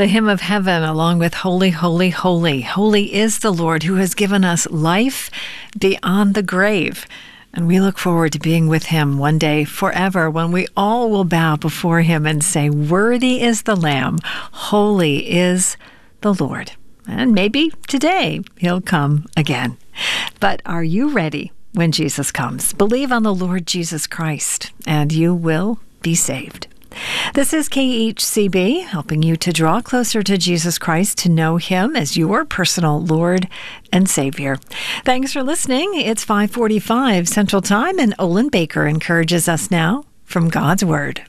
The hymn of heaven, along with Holy, Holy, Holy. Holy is the Lord who has given us life beyond the grave. And we look forward to being with him one day forever, when we all will bow before him and say, worthy is the Lamb, holy is the Lord. And maybe today he'll come again. But are you ready when Jesus comes? Believe on the Lord Jesus Christ, and you will be saved. This is KHCB, helping you to draw closer to Jesus Christ, to know him as your personal Lord and Savior. Thanks for listening. It's 5:45 Central Time, and Olin Baker encourages us now from God's Word.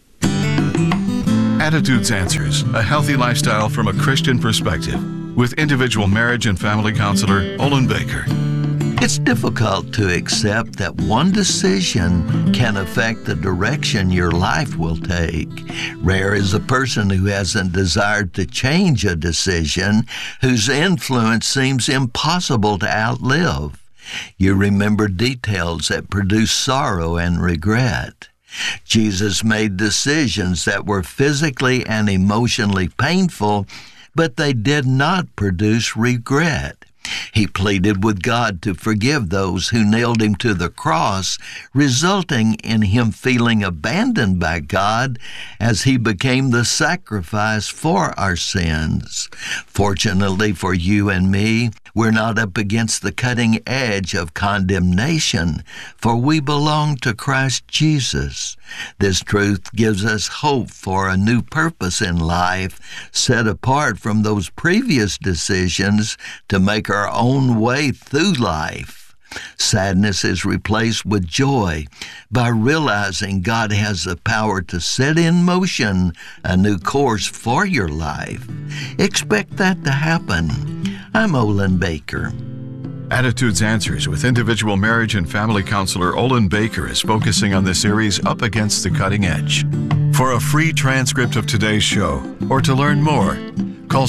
Attitudes Answers, a healthy lifestyle from a Christian perspective, with individual marriage and family counselor Olin Baker. It's difficult to accept that one decision can affect the direction your life will take. Rare is the person who hasn't desired to change a decision whose influence seems impossible to outlive. You remember details that produce sorrow and regret. Jesus made decisions that were physically and emotionally painful, but they did not produce regret. He pleaded with God to forgive those who nailed him to the cross, resulting in him feeling abandoned by God as he became the sacrifice for our sins. Fortunately for you and me, we're not up against the cutting edge of condemnation, for we belong to Christ Jesus. This truth gives us hope for a new purpose in life, set apart from those previous decisions to make our own way through life. Sadness is replaced with joy by realizing God has the power to set in motion a new course for your life. Expect that to happen. I'm Olin Baker. Attitudes Answers with individual marriage and family counselor Olin Baker is focusing on the series Up Against the Cutting Edge. For a free transcript of today's show, or to learn more, call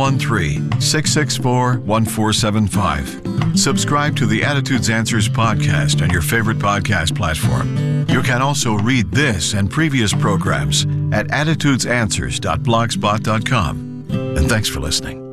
713-664-1475. Subscribe to the Attitudes Answers podcast on your favorite podcast platform. You can also read this and previous programs at attitudesanswers.blogspot.com. And thanks for listening.